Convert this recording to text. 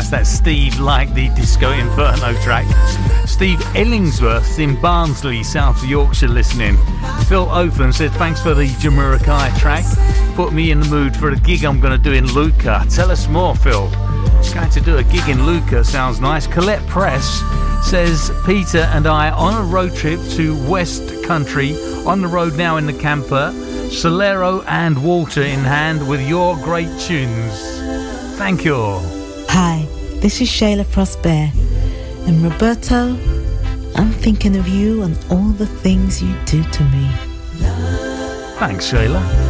nice that Steve liked the Disco Inferno track. Steve Ellingsworth's in Barnsley, South Yorkshire, listening. Phil Open said, thanks for the Jamiroquai track. Put me in the mood for a gig I'm going to do in Lucca. Tell us more, Phil. Going to do a gig in Lucca, sounds nice. Colette Press says, Peter and I on a road trip to West Country, on the road now in the camper, Solero and Walter in hand with your great tunes. Thank you. Hi, this is Shayla Prosper. And Roberto, I'm thinking of you and all the things you do to me. Thanks, Shayla.